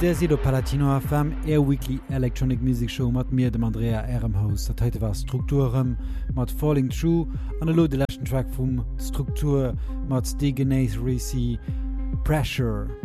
der Sido Palatino FM Air Weekly Electronic Music Show mat mir dem Andrea Ehrenhaus. Dat heute war Strukturen mat Falling True an der lode letzten Track vum Struktur mat Degenace Racy Pressure.